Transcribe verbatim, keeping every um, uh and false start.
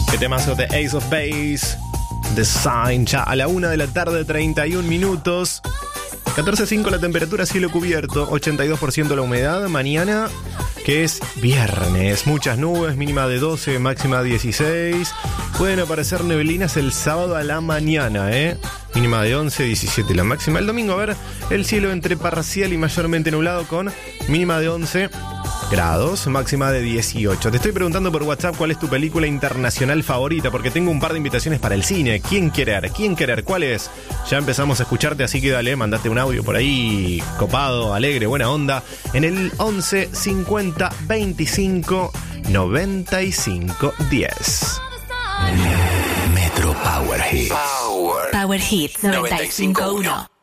Qué temazo de Ace of Base, Design, ya a la una de la tarde, treinta y un minutos. catorce punto cinco la temperatura, cielo cubierto, ochenta y dos por ciento la humedad. Mañana, que es viernes, muchas nubes, mínima de doce, máxima dieciséis. Pueden aparecer neblinas el sábado a la mañana, ¿eh? Mínima de once, diecisiete la máxima. El domingo, a ver, el cielo entre parcial y mayormente nublado con mínima de once grados, máxima de dieciocho. Te estoy preguntando por WhatsApp cuál es tu película internacional favorita, porque tengo un par de invitaciones para el cine. ¿Quién querer? ¿Quién querer? ¿Cuál es? Ya empezamos a escucharte, así que dale, mandate un audio por ahí, copado, alegre, buena onda, en el once cincuenta veinticinco noventa y cinco diez. Metro Power Hits. Power, Power Hits noventa y cinco punto uno.